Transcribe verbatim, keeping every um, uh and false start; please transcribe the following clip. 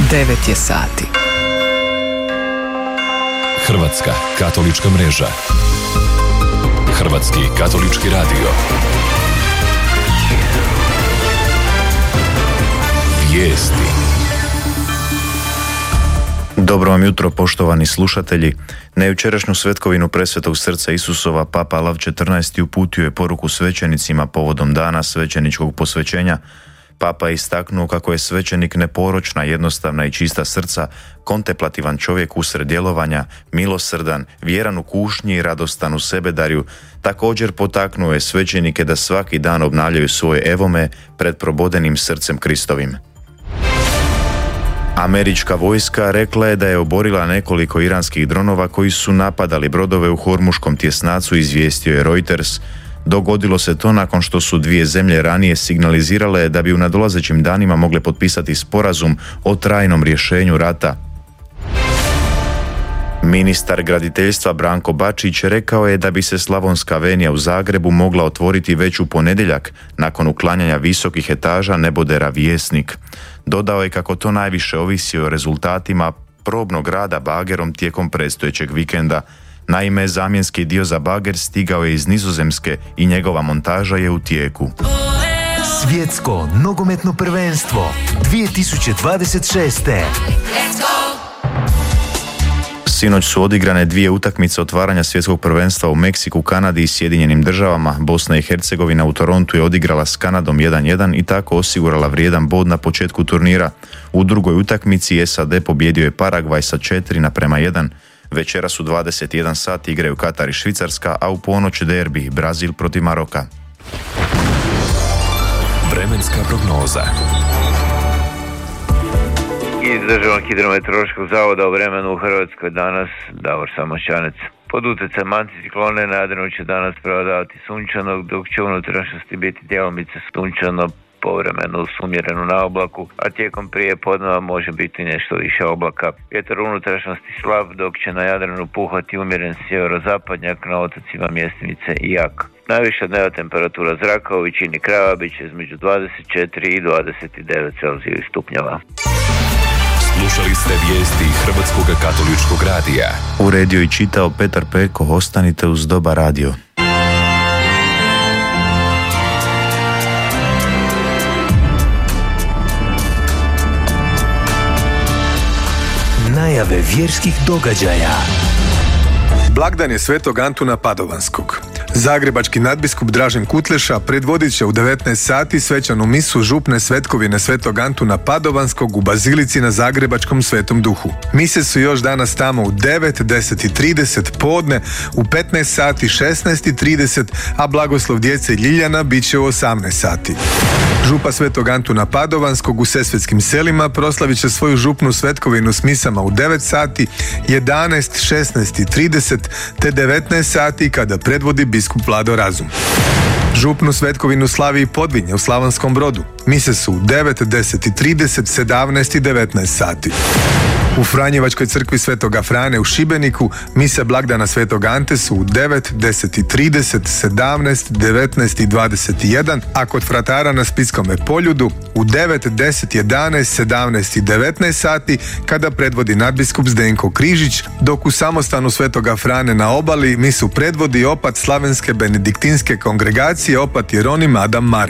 devet je sati. Hrvatska katolička mreža. Hrvatski katolički radio. Vijesti. Dobro vam jutro, poštovani slušatelji. Na jučerašnju svetkovinu Presvetog srca Isusova Papa Lav četrnaesti uputio je poruku svećenicima povodom dana svećeničkog posvećenja. Papa je istaknuo kako je svećenik neporočna, jednostavna i čista srca, kontemplativan čovjek usred djelovanja, milosrdan, vjeran u kušnji i radostan u sebedarju. Također potaknuo je svećenike da svaki dan obnavljaju svoje evome pred probodenim srcem Kristovim. Američka vojska rekla je da je oborila nekoliko iranskih dronova koji su napadali brodove u Hormuškom tjesnacu, izvijestio je Reuters. Dogodilo se to nakon što su dvije zemlje ranije signalizirale da bi u nadolazećim danima mogle potpisati sporazum o trajnom rješenju rata. Ministar graditeljstva Branko Bačić rekao je da bi se Slavonska avenija u Zagrebu mogla otvoriti već u ponedjeljak nakon uklanjanja visokih etaža nebodera Vjesnik. Dodao je kako to najviše ovisi o rezultatima probnog rada bagerom tijekom predstojećeg vikenda. Naime, zamjenski dio za bager stigao je iz Nizozemske i njegova montaža je u tijeku. Svjetsko nogometno prvenstvo dvije tisuće dvadeset šeste. Sinoć su odigrane dvije utakmice otvaranja svjetskog prvenstva u Meksiku, Kanadi i Sjedinjenim državama. Bosna i Hercegovina u Torontu je odigrala s Kanadom jedan jedan i tako osigurala vrijedan bod na početku turnira. U drugoj utakmici S A D pobjedio je Paragvaj sa četiri naprema jedan. Večeras u dvadeset jedan sati igraju Katar i Švicarska, a u ponoć derbi Brazil protiv Maroka. Vremenska prognoza. Iz Državnog hidrometeorološkog zavoda o vremenu u Hrvatskoj danas Davor Samošćanec. Pod utjecajem anticiklone na Jadranu će danas prevladavati sunčano, dok će unutrašnjosti biti djelomice sunčano, povremeno s umjerenu na oblaku, a tijekom prije podneva može biti nešto više oblaka. Vjetar unutrašnjosti slab, dok će na Jadranu puhati umjeren sjeverozapadnjak, na otocima Mjestimice i Jak. Najviša dnevna temperatura zraka u većini krajeva bit će između dvadeset četiri i dvadeset devet Celzijevih stupnjeva. Slušali ste vijesti Hrvatskog katoličkog radija. Uredio i čitao Petar Peko. Ostanite uz Dobar radio. Najave vjerskih događaja. Blagdan je Svetog Antuna Padovanskog. Zagrebački nadbiskup Dražen Kutleša predvodit će u devetnaest sati svečanu misu župne svetkovine Svetog Antuna Padovanskog u Bazilici na Zagrebačkom Svetom Duhu. Mise su još danas tamo u devet, deset i trideset podne, u petnaest sati, šesnaest i trideset, a blagoslov djece Ljiljana bit će u osamnaest sati. Župa Svetog Antuna Padovanskog u Sesvetskim selima proslavit će svoju župnu svetkovinu s misama u devet sati, jedanaest, šesnaest i trideset te devetnaest sati kada predvodi biskup Vlado Razum. Župnu svetkovinu slavi i Podvinje u Slavonskom Brodu. Mise su u devet, deset i trideset, sedamnaest i devetnaest sati. U Franjevačkoj crkvi Svetoga Frane u Šibeniku mise blagdana Svetog Ante su u devet, deset i trideset, sedamnaest, devetnaest i dvadeset jedan, a kod fratara na Splitskome Poljudu u devet, deset, jedanaest, sedamnaest i devetnaest sati kada predvodi nadbiskup Zdenko Križić, dok u samostanu Svetoga Frane na Obali misu predvodi opat Slavenske benediktinske kongregacije opat Jeronim Adam Marić.